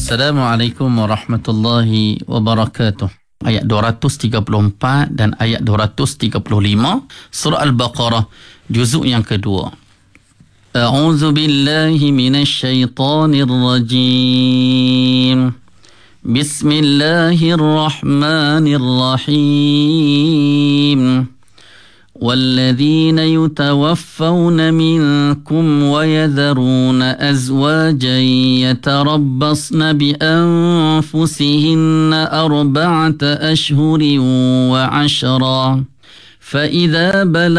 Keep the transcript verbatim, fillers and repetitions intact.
Assalamualaikum warahmatullahi wabarakatuh. Ayat dua ratus tiga puluh empat dan ayat dua ratus tiga puluh lima surah Al-Baqarah juzuk yang kedua. A'udzu billahi minasy syaithanir rajim. Bismillahirrahmanirrahim. والذين يتوفون منكم ويذرون أزواجا يتربصن بأنفسهن أربعة أشهر وعشرا فإذا بلغ